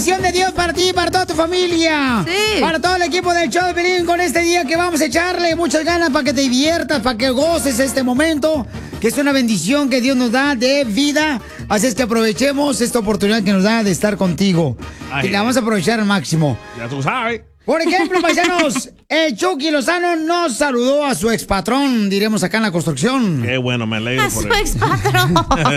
bendición de Dios para ti y para toda tu familia. Sí. Para todo el equipo del show de Piolín con este día que vamos a echarle muchas ganas para que te diviertas, para que goces este momento, que es una bendición que Dios nos da de vida. Así es que aprovechemos esta oportunidad que nos da de estar contigo. Ay, y la vamos a aprovechar al máximo. Ya tú sabes. Por ejemplo, paisanos, el Chucky Lozano nos saludó a su expatrón, diremos acá en la construcción. Qué bueno, me alegro A por su él. expatrón.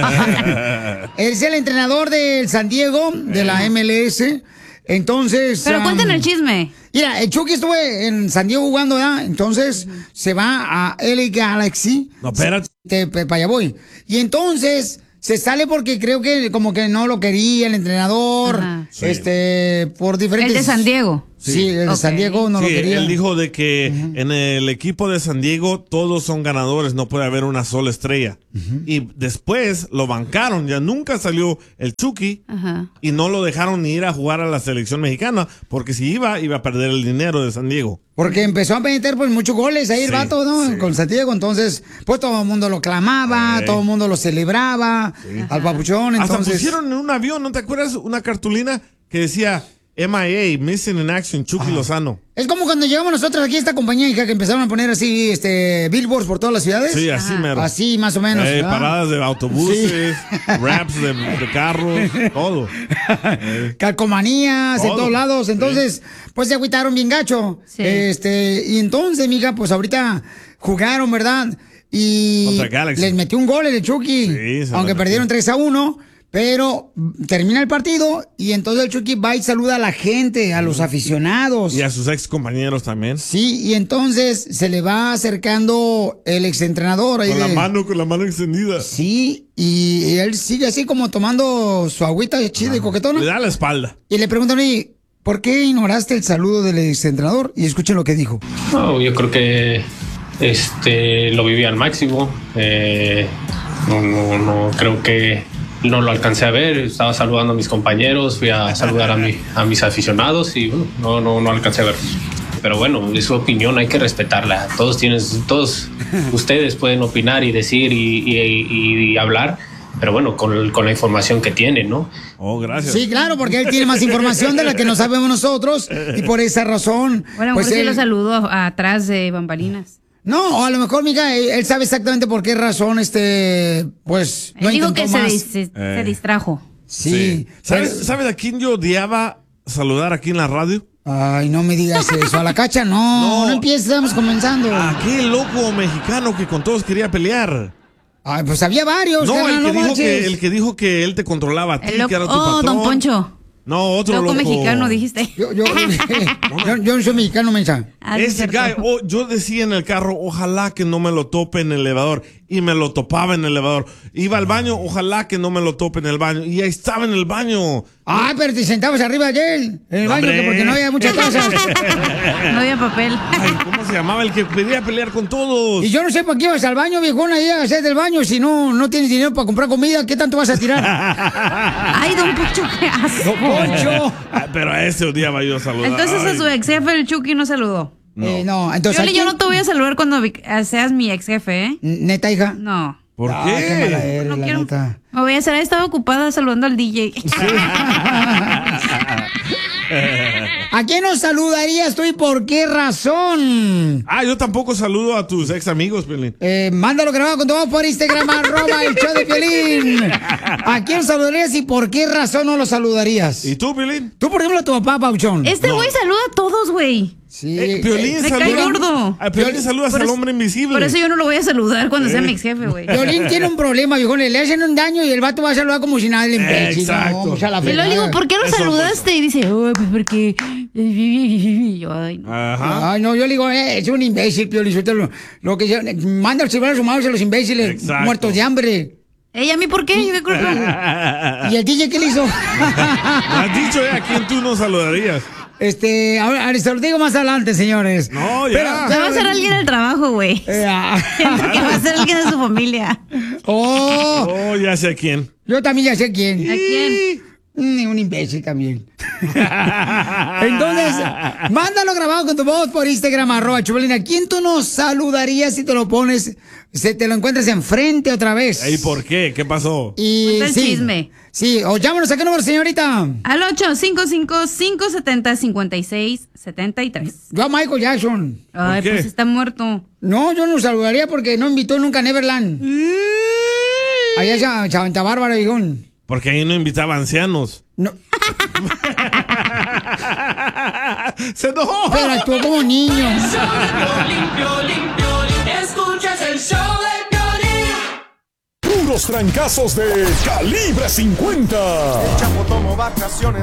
Él es el entrenador del San Diego, de la MLS. Entonces... Pero cuenten el chisme. Mira, el Chucky estuvo en San Diego jugando, ¿verdad? Entonces se va a LA Galaxy. No, espérate. Para allá voy. Y entonces... Se sale porque creo que como que no lo quería el entrenador, Ajá. Sí. por diferentes... El de San Diego. Sí, el de San Diego no lo Sí, quería. él dijo de que en el equipo de San Diego todos son ganadores, no puede haber una sola estrella. Y después lo bancaron, ya nunca salió el Chucky Ajá. y no lo dejaron ni ir a jugar a la selección mexicana, porque si iba a perder el dinero de San Diego. Porque empezó a meter pues muchos goles ahí el Sí, vato, ¿no? sí. Con San Diego, entonces pues todo el mundo lo clamaba, todo el mundo lo celebraba, al papuchón, Hasta entonces... pusieron en un avión, ¿no te acuerdas? Una cartulina que decía MIA, Missing in Action, Chucky Lozano. Es como cuando llegamos nosotros aquí a esta compañía, hija, que empezaron a poner así, billboards por todas las ciudades. Sí, así mero. Así, más o menos. ¿verdad? Paradas de autobuses, raps de carros, todo. Calcomanías en Todo. todos lados. Entonces, pues se agüitaron bien gacho. Sí. Y entonces, mija, pues ahorita jugaron, ¿verdad? Y Contra Galaxy. les metió un gol el Chucky. Sí, se aunque lo perdieron metió. 3-1. Pero termina el partido y entonces el Chucky va y saluda a la gente, a los aficionados. Y a sus ex compañeros también. Sí, y entonces se le va acercando el exentrenador ahí Con de- la mano extendida. Sí, y él sigue así como tomando su agüita chida y coquetona. Le da la espalda. Y le preguntan, oye, ¿por qué ignoraste el saludo del exentrenador? Y escuchen lo que dijo. No, yo creo que lo viví al máximo. No creo que no lo alcancé a ver. Estaba saludando a mis compañeros, fui a saludar a mis aficionados y bueno, no alcancé a ver. Pero bueno, es su opinión, hay que respetarla. Todos ustedes pueden opinar y decir y hablar, pero bueno, con la información que tienen, ¿no? Oh, gracias. Sí, claro, porque él tiene más información de la que no sabemos nosotros y por esa razón... Bueno, pues sí él- lo saludó atrás de bambalinas. No, a lo mejor, mija, él sabe exactamente por qué razón, pues, no Él dijo intentó que más. se distrajo. Sí. ¿Sabes a quién yo odiaba saludar aquí en la radio? Ay, no me digas eso. A la Cacha, no empieces, estamos comenzando. Aquel loco mexicano que con todos quería pelear. Ay, pues había varios. No, carnal, no manches. el que dijo que él te controlaba a ti, El loco- que era tu oh, patrón. Don Poncho. No, otro Loco loco. mexicano, dijiste. Yo no soy mexicano, mensa. Ah, sí, Ese cierto. guy, yo decía en el carro, ojalá que no me lo tope en el elevador. Y me lo topaba en el elevador. Iba al baño, ojalá que no me lo tope en el baño. Y ahí estaba en el baño. Ay, pero te sentabas arriba de él, en el baño, Hombre. que porque no había muchas cosas. No había papel. Ay, ¿cómo se llamaba? El que quería pelear con todos. Y yo no sé para qué ibas al baño, viejona, ahí a hacer del baño. Si no tienes dinero para comprar comida, ¿qué tanto vas a tirar? Ay, Don Poncho, qué asco. ¡Don Poncho! Ah, pero a ese odiaba yo saludar. Entonces a su ex jefe, el Chucky, no saludó. No, entonces... Yo ¿a no quién? te voy a saludar cuando seas mi ex jefe, ¿eh? ¿Neta, hija? No. ¿Por Ay, qué mala qué? eres, No la quiero. neta. Me voy a hacer. Estaba ocupada saludando al DJ. ¿A quién nos saludarías tú y por qué razón? Yo tampoco saludo a tus ex amigos, Pelín. Mándalo grabado con tu voz por Instagram, @el show de Piolín. ¿A quién saludarías y por qué razón no lo saludarías? ¿Y tú, Pelín? Tú, por ejemplo, a tu papá, Pauchón. Este güey saluda a todos, güey. Sí. Piolín Me saluda. cae gordo. Piolín saludas Por al eso- hombre invisible. Por eso yo no lo voy a saludar cuando sea mi ex jefe, güey. Piolín tiene un problema, viejo. Le hacen un daño y el vato va a saludar como si nada le imbécil. Exacto. No, pues a la Y luego le digo, ¿por qué lo Eso, saludaste? Y dice, oh, pues porque... Y yo, ay, no. Ajá. Ay, no, yo le digo, es un imbécil, Piolín. Lo que manda el celular a su madre a los imbéciles Exacto. muertos de hambre. ¿Ella a mí por qué? ¿Yo qué culpa? ¿Y el DJ qué le hizo? Me has dicho a quién tú no saludarías. Ahora se lo digo más adelante, señores. No, ya. Se va a hacer alguien al trabajo, güey. Siento que va a ser alguien de su familia. Oh, ya sé a quién. Yo también ya sé quién. ¿A quién? Un imbécil también. Entonces, mándalo grabado con tu voz por Instagram, @Choplin. ¿A quién tú nos saludarías si te lo pones se te lo encuentres enfrente otra vez. ¿Y por qué? ¿Qué pasó? Y Cuenta el chisme. Sí, o llámanos a qué número, señorita. Al 855-570-5673. Yo a Michael Jackson. Ay, qué? pues está muerto. No, yo no saludaría porque no invitó nunca a Neverland. Allá es Santa Bárbara, viejón. Porque ahí no invitaba ancianos. No, ¡Se enojó! pero actuó como niño. Escuchas el show de Piolín. Puros trancazos de Calibre 50. El Chapo tomó vacaciones